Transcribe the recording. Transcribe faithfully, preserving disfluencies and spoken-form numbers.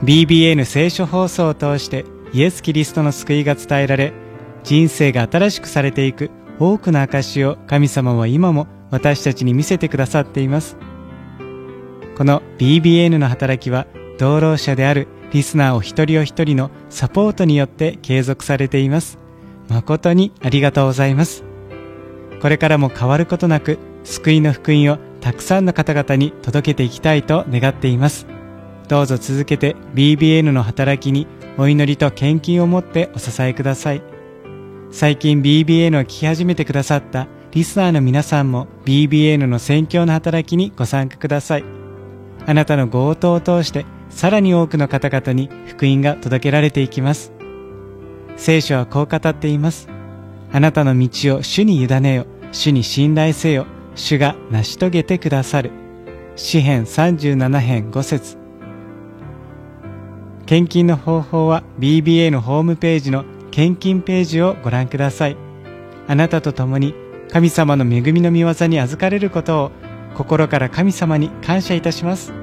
ビービーエーエヌ 聖書放送を通してイエス・キリストの救いが伝えられ、人生が新しくされていく多くの証を神様は今も私たちに見せてくださっています。この ビービーエヌ の働きは、同労者であるリスナーお一人お一人のサポートによって継続されています。誠にありがとうございます。これからも変わることなく、救いの福音をたくさんの方々に届けていきたいと願っています。どうぞ続けて ビービーエヌ の働きにお祈りと献金を持ってお支えください。最近 ビービーエヌ を聞き始めてくださったリスナーの皆さんも ビービーエヌ の宣教の働きにご参加ください。あなたのご応答を通してさらに多くの方々に福音が届けられていきます。聖書はこう語っています。あなたの道を主に委ねよ、主に信頼せよ、主が成し遂げてくださる。詩編さんじゅうなな編ご節。献金の方法は ビービーエー のホームページの献金ページをご覧ください。あなたと共に神様の恵みの御業に預かれることを心から神様に感謝いたします。